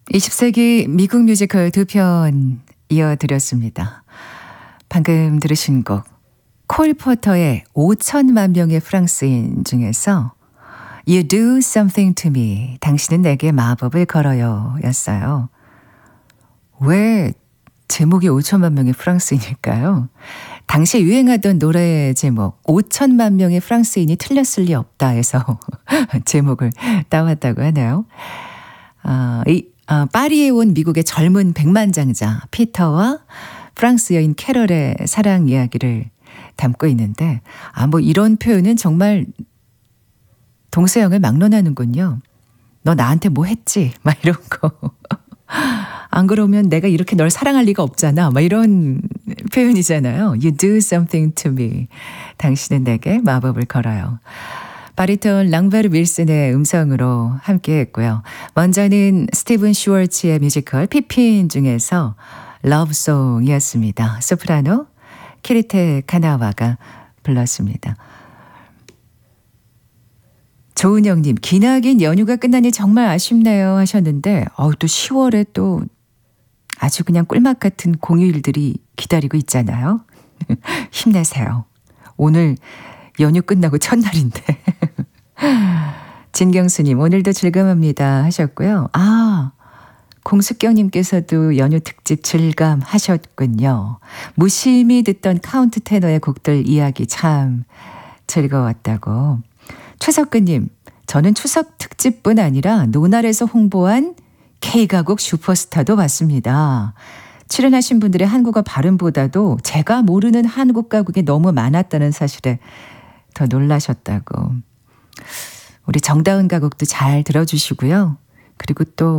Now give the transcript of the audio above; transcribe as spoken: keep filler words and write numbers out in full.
이십 세기 미국 뮤지컬 두 편 이어드렸습니다. 방금 들으신 곡 콜 포터의 오천만 명의 프랑스인 중에서 You do something to me. 당신은 내게 마법을 걸어요 였어요. 왜 제목이 오천만 명의 프랑스인일까요? 당시에 유행하던 노래 제목 오천만 명의 프랑스인이 틀렸을 리 없다 해서 제목을 따왔다고 하네요. 아, 이 아, 파리에 온 미국의 젊은 백만장자 피터와 프랑스 여인 캐럴의 사랑 이야기를 담고 있는데 아, 뭐 이런 표현은 정말 동서양을 막론하는군요. 너 나한테 뭐 했지? 막 이런 거. 안 그러면 내가 이렇게 널 사랑할 리가 없잖아. 막 이런 표현이잖아요. You do something to me. 당신은 내게 마법을 걸어요. 바리톤 랑베르 윌슨의 음성으로 함께 했고요. 먼저는 스티븐 슈월츠의 뮤지컬 피핀 중에서 러브송이었습니다. 소프라노 키리테 카나와가 불렀습니다. 조은영님, 기나긴 연휴가 끝나니 정말 아쉽네요 하셨는데 어우, 또 시월에 또 아주 그냥 꿀맛 같은 공휴일들이 기다리고 있잖아요. 힘내세요. 오늘 연휴 끝나고 첫날인데. 진경수님, 오늘도 즐감합니다 하셨고요. 아, 공숙경님께서도 연휴 특집 즐감 하셨군요. 무심히 듣던 카운트 테너의 곡들 이야기 참 즐거웠다고. 최석근님, 저는 추석 특집뿐 아니라 노날에서 홍보한 K가곡 슈퍼스타도 봤습니다. 출연하신 분들의 한국어 발음보다도 제가 모르는 한국 가곡이 너무 많았다는 사실에 더 놀라셨다고. 우리 정다은 가곡도 잘 들어주시고요. 그리고 또